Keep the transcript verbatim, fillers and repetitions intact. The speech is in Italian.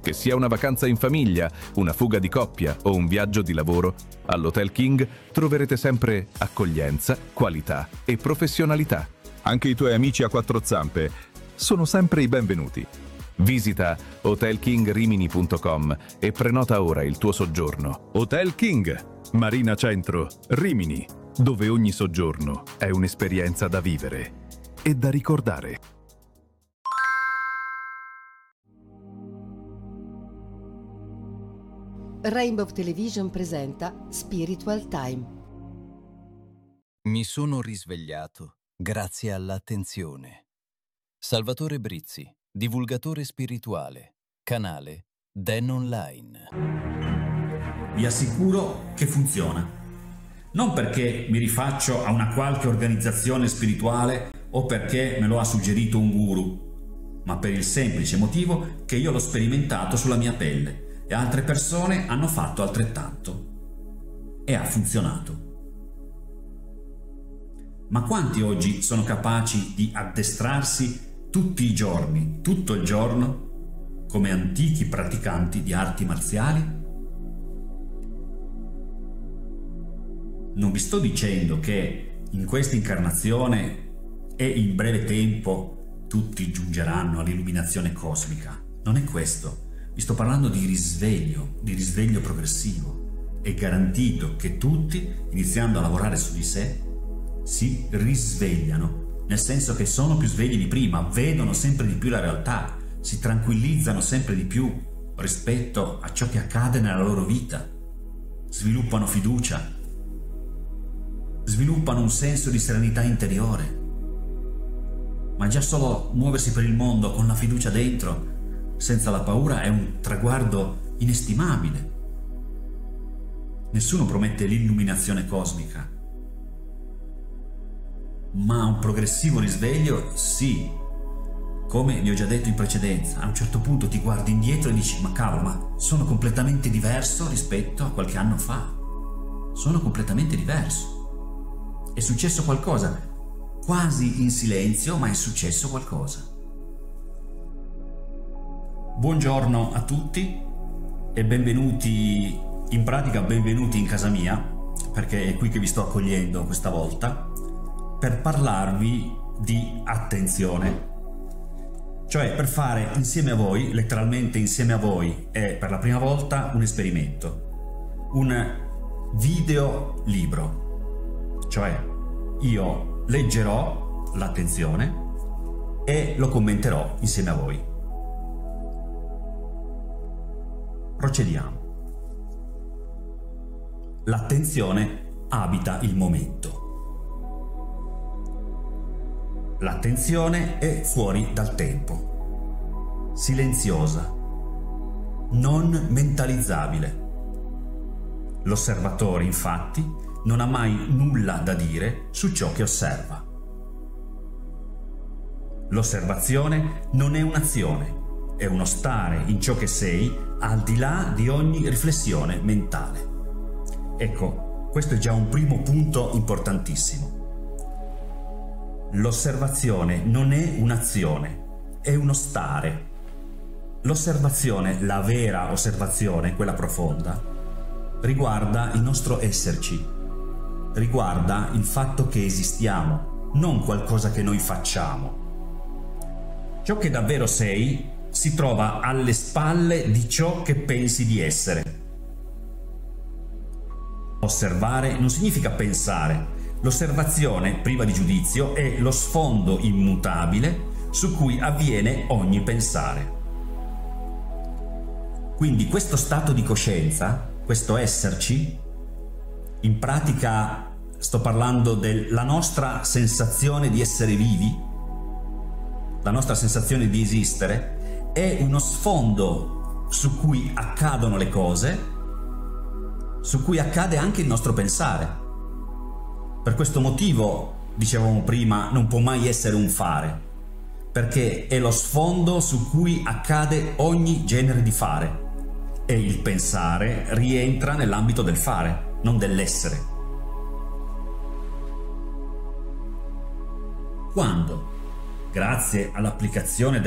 Che sia una vacanza in famiglia, una fuga di coppia o un viaggio di lavoro, all'Hotel King troverete sempre accoglienza, qualità e professionalità. Anche i tuoi amici a quattro zampe sono sempre i benvenuti. Visita hotel king rimini punto com e prenota ora il tuo soggiorno. Hotel King, Marina Centro, Rimini, dove ogni soggiorno è un'esperienza da vivere e da ricordare. Rainbow Television presenta Spiritual Time. Mi sono risvegliato grazie all'attenzione. Salvatore Brizzi, divulgatore spirituale, canale Den Online. Vi assicuro che funziona. Non perché mi rifaccio a una qualche organizzazione spirituale o perché me lo ha suggerito un guru, ma per il semplice motivo che io l'ho sperimentato sulla mia pelle e altre persone hanno fatto altrettanto. E ha funzionato. Ma quanti oggi sono capaci di addestrarsi tutti i giorni, tutto il giorno, come antichi praticanti di arti marziali? Non vi sto dicendo che in questa incarnazione e in breve tempo tutti giungeranno all'illuminazione cosmica. Non è questo. Vi sto parlando di risveglio, di risveglio progressivo. È garantito che tutti, iniziando a lavorare su di sé, si risvegliano, nel senso che sono più svegli di prima, vedono sempre di più la realtà, si tranquillizzano sempre di più rispetto a ciò che accade nella loro vita, sviluppano fiducia, sviluppano un senso di serenità interiore. Ma già solo muoversi per il mondo con la fiducia dentro, senza la paura, è un traguardo inestimabile. Nessuno promette l'illuminazione cosmica, ma un progressivo risveglio sì. Come vi ho già detto in precedenza, a un certo punto ti guardi indietro e dici: ma cavolo, ma sono completamente diverso rispetto a qualche anno fa. Sono completamente diverso. È successo qualcosa, quasi in silenzio, ma è successo qualcosa. Buongiorno a tutti e benvenuti, in pratica benvenuti in casa mia, perché è qui che vi sto accogliendo questa volta, per parlarvi di attenzione. Cioè per fare insieme a voi, letteralmente insieme a voi, e per la prima volta un esperimento, un video libro. Cioè io leggerò l'attenzione e lo commenterò insieme a voi. Procediamo. L'attenzione abita il momento. L'attenzione è fuori dal tempo, silenziosa, non mentalizzabile. L'osservatore, infatti, non ha mai nulla da dire su ciò che osserva. L'osservazione non è un'azione, è uno stare in ciò che sei al di là di ogni riflessione mentale. Ecco, questo è già un primo punto importantissimo. L'osservazione non è un'azione, è uno stare. L'osservazione, la vera osservazione, quella profonda, riguarda il nostro esserci, riguarda il fatto che esistiamo, non qualcosa che noi facciamo. Ciò che davvero sei si trova alle spalle di ciò che pensi di essere. Osservare non significa pensare. L'osservazione, priva di giudizio, è lo sfondo immutabile su cui avviene ogni pensare. Quindi questo stato di coscienza, questo esserci, in pratica sto parlando della nostra sensazione di essere vivi, la nostra sensazione di esistere, è uno sfondo su cui accadono le cose, su cui accade anche il nostro pensare. Per questo motivo, dicevamo prima, non può mai essere un fare, perché è lo sfondo su cui accade ogni genere di fare e il pensare rientra nell'ambito del fare, non dell'essere. Quando, grazie all'applicazione